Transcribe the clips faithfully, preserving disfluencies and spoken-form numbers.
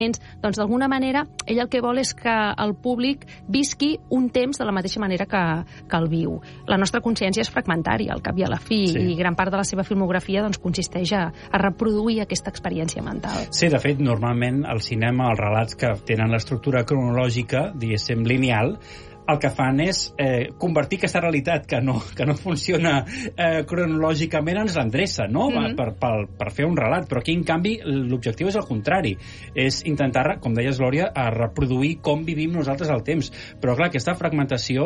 doncs d'alguna manera ell el que vol és que el públic visqui un temps de la mateixa manera que, que el viu. La nostra consciència és fragmentària, al cap i a la fi, sí. I gran part de la seva filmografia doncs, consisteix a, a reproduir aquesta experiència mental. Sí, de fet, normalment el cinema, els relats que tenen l'estructura cronològica, diguéssim, lineal, el que fan és eh, convertir aquesta realitat que no, que no funciona eh, cronològicament, ens l'endreça, no? Mm-hmm. per, per, per fer un relat. Però aquí, en canvi, l'objectiu és el contrari. És intentar, com deies, Glòria, a reproduir com vivim nosaltres el temps. Però, clar, aquesta fragmentació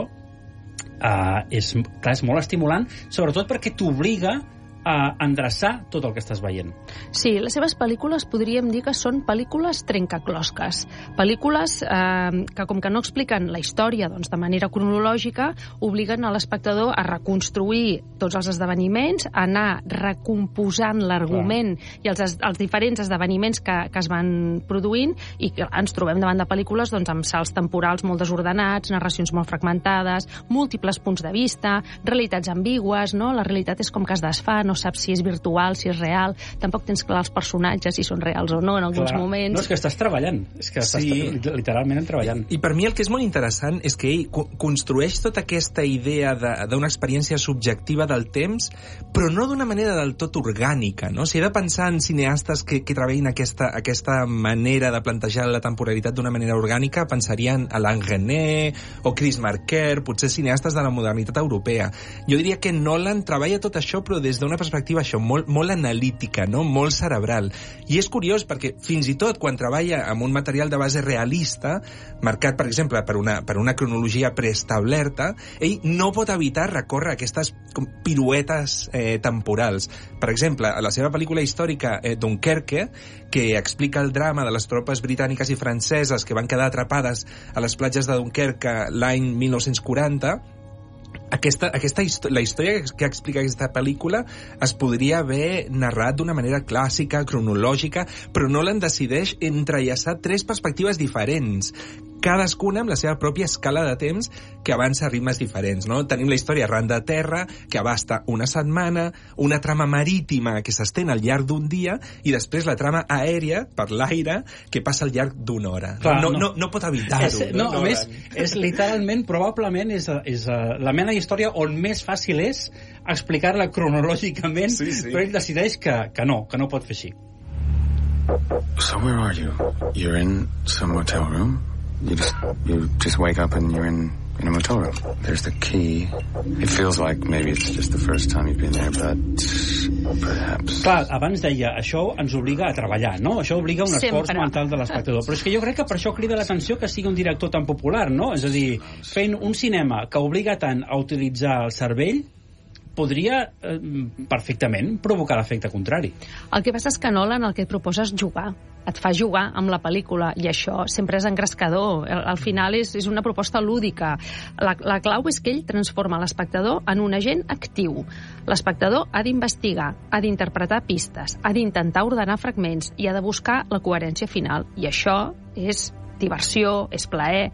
eh, és, clar, és molt estimulant, sobretot perquè t'obliga a endreçar tot el que estàs veient. Sí, les seves pel·lícules podríem dir que són pel·lícules trencaclosques. Pel·lícules eh, que, com que no expliquen la història doncs, de manera cronològica, obliguen a l'espectador a reconstruir tots els esdeveniments, a anar recomposant l'argument i els, els diferents esdeveniments que, que es van produint, i que ens trobem davant de pel·lícules doncs, amb salts temporals molt desordenats, narracions molt fragmentades, múltiples punts de vista, realitats ambigües, no? La realitat és com que es desfà, no saps si és virtual, si és real, tampoc tens clar els personatges, si són reals o no en alguns clar. moments. No, és que estàs treballant, és que estàs sí. literalment treballant. I, I per mi el que és molt interessant és que ell co construeix tota aquesta idea d'una experiència subjectiva del temps, però no d'una manera del tot orgànica, no? Si he de pensar en cineastes que, que treballin aquesta, aquesta manera de plantejar la temporalitat d'una manera orgànica, pensaria en Alain René o Chris Marker, potser cineastes de la modernitat europea. Jo diria que Nolan treballa tot això, però des d'una perspectiva això, molt, molt analítica, no? Molt cerebral. I és curiós perquè fins i tot quan treballa amb un material de base realista, marcat, per exemple, per una, per una cronologia preestablerta, ell no pot evitar recórrer aquestes com, piruetes eh, temporals. Per exemple, a la seva pel·lícula històrica eh, Dunkerque, que explica el drama de les tropes britàniques i franceses que van quedar atrapades a les platges de Dunkerque l'any mil nou-cents quaranta, Aquesta, aquesta histò la història que explica aquesta pel·lícula es podria haver narrat d'una manera clàssica, cronològica, però Nolan decideix entrellaçar tres perspectives diferents, cadascuna amb la seva pròpia escala de temps que avança a ritmes diferents, no? Tenim la història arran de terra, que abasta una setmana, una trama marítima que s'estén al llarg d'un dia, i després la trama aèria, per l'aire, que passa al llarg d'una hora. Clar, no, no, no, no pot evitar-ho. No, no, a més, és literalment, probablement, és, és uh, la mena d'història on més fàcil és explicar-la cronològicament, sí, sí. Però ell decideix que, que no, que no pot fer així. So where are you? You're in some hotel room? You just, you just wake up and you're in, in a motel room. There's the key. It feels like maybe it's just the first time you've been there, but perhaps... Clar, abans deia, això ens obliga a treballar, no? Això obliga a un esforç Sempre. mental de l'espectador. Però és que jo crec que per això crida l'atenció que sigui un director tan popular, no? És a dir, fent un cinema que obliga tant a utilitzar el cervell, podria eh, perfectament provocar l'efecte contrari. El que passa és que Nolan el que et proposa és jugar. Et fa jugar amb la pel·lícula, i això sempre és engrescador. Al, al final és, és una proposta lúdica. La, la clau és que ell transforma l'espectador en un agent actiu. L'espectador ha d'investigar, ha d'interpretar pistes, ha d'intentar ordenar fragments i ha de buscar la coherència final. I això és diversió, és plaer,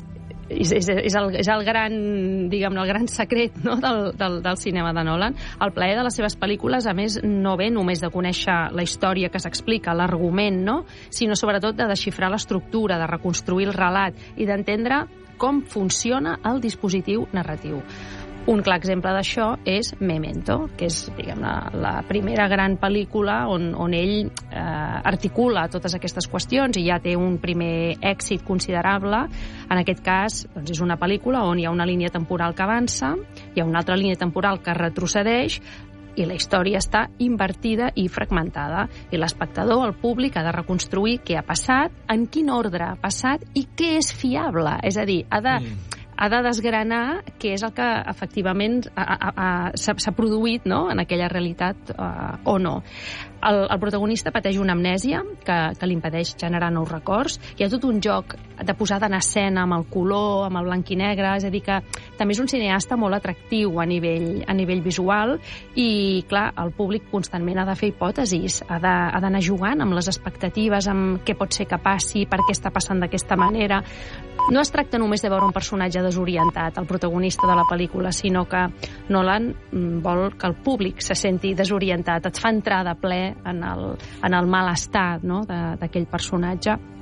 és, és, és, el, és el gran, diguem-ne, el gran secret, no? del, del, del cinema de Nolan. El plaer de les seves pel·lícules, a més, no ve només de conèixer la història que s'explica, l'argument, no? Sinó sobretot de desxifrar l'estructura, de reconstruir el relat i d'entendre com funciona el dispositiu narratiu. Un clar exemple d'això és Memento, que és, diguem, la, la primera gran pel·lícula on, on ell eh, articula totes aquestes qüestions i ja té un primer èxit considerable. En aquest cas, doncs, és una pel·lícula on hi ha una línia temporal que avança, hi ha una altra línia temporal que retrocedeix, i la història està invertida i fragmentada. I l'espectador, el públic, ha de reconstruir què ha passat, en quin ordre ha passat i què és fiable. És a dir, ha de... Mm. ha de desgranar què és el que efectivament s'ha produït, no? En aquella realitat uh, o no. El, el protagonista pateix una amnèsia que, que li impedeix generar nous records. Hi ha tot un joc de posada en escena amb el color, amb el blanc i negre, és a dir que també és un cineasta molt atractiu a nivell, a nivell visual i, clar, el públic constantment ha de fer hipòtesis, ha d'anar jugant amb les expectatives, amb què pot ser que passi, per què està passant d'aquesta manera. No es tracta només de veure un personatge desorientat, el protagonista de la pel·lícula, sinó que Nolan vol que el públic se senti desorientat, et fa entrar de ple en el, en el malestar, no?, d'aquell personatge.